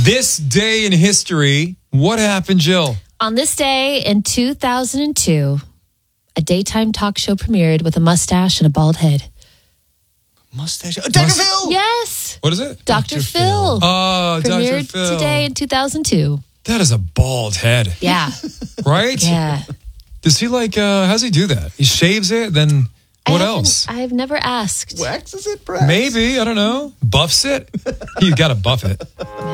This day in history, what happened, Jill? On this day in 2002, a daytime talk show premiered with a mustache and a bald head. Mustache. Dr. Phil! Yes. What is it? Dr. Phil. Oh, Dr. Premiered Phil. today in 2002. That is a bald head. Yeah. Right? Yeah. Does he how's he do that? He shaves it, then what else? I've never asked. Waxes it, perhaps? Maybe, I don't know. Buffs it? You got to buff it.